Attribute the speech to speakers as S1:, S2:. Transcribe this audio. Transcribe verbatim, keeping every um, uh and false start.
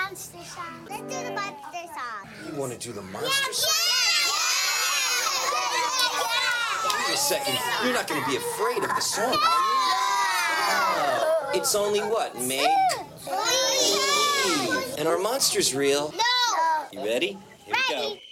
S1: monster song. Let's do the monster song.
S2: You want to do the monster
S1: Yeah,
S2: song?
S1: yeah.
S2: Wait a second. You're not going to be afraid of the song, are you? Uh, it's only what? Make believe. And our monster's real.
S1: No.
S2: You ready? Here we go.
S1: Ready.